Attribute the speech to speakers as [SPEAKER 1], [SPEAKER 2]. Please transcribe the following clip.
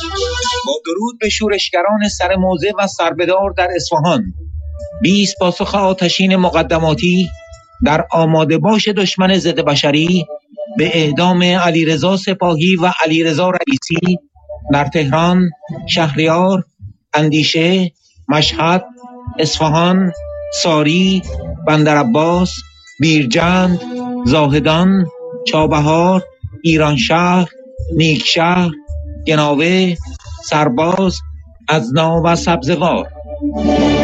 [SPEAKER 1] با درود به شورشگران سر موضع و سربدار در اصفهان، 20 پاسخ آتشین مقدماتی در آماده باش دشمن ضد بشری به اعدام علیرضا سپاهی و علیرضا رئیسی در تهران، شهریار، اندیشه، مشهد، اصفهان، ساری، بندرعباس، بیرجند، زاهدان، چابهار، ایرانشهر، نیکشهر، گناوه، سرباز، ازنا و سبزوار.